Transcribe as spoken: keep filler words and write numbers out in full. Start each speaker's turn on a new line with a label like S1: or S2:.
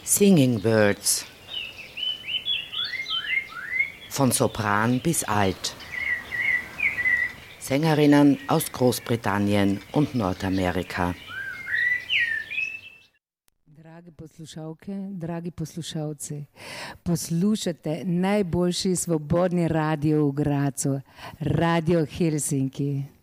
S1: Singing Birds. Von Sopran bis Alt. Sängerinnen aus Großbritannien und Nordamerika.
S2: Drage poslušalke, dragi poslušalci, poslušate najboljši svobodni radio v Grazu, Radio Helsinki.